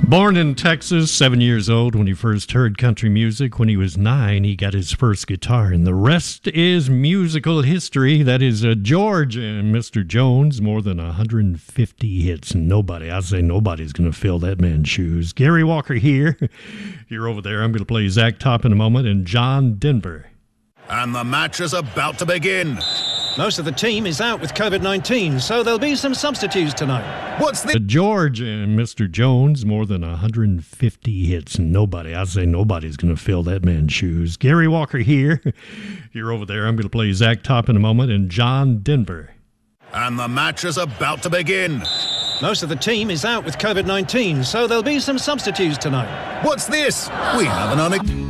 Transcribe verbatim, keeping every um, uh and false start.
Born in Texas, seven years old when he first heard country music. When he was nine, he got his first guitar, and the rest is musical history. That is uh, George and Mister Jones, more than one hundred fifty hits. Nobody, I say nobody's going to fill that man's shoes. Gary Walker here. You're over there. I'm going to play Zach Top in a moment, and John Denver. And the match is about to begin. Most of the team is out with COVID nineteen, so there'll be some substitutes tonight. What's the... Uh, George and Mister Jones, more than one hundred fifty hits. Nobody, I say nobody's going to fill that man's shoes. Gary Walker here. You're over there. I'm going to play Zach Top in a moment, and John Denver. And the match is about to begin. Most of the team is out with COVID nineteen, so there'll be some substitutes tonight. What's this? We have an unex...